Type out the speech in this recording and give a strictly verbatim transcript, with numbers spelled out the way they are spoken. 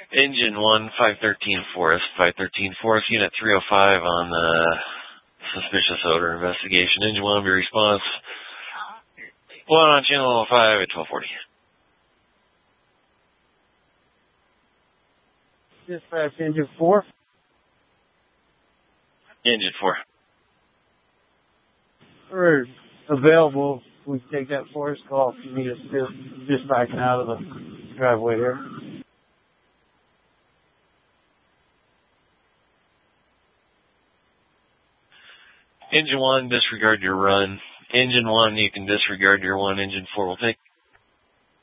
Engine one, five thirteen Forest, five thirteen Forest, Unit three oh five on the suspicious odor investigation. Engine one, be response. One on channel five at twelve forty. Dispatch engine four. Engine four. We're available. We can take that Forest call if you need us to. Just backing out of the driveway here. Engine one, disregard your run. Engine one, you can disregard your one. Engine four will take.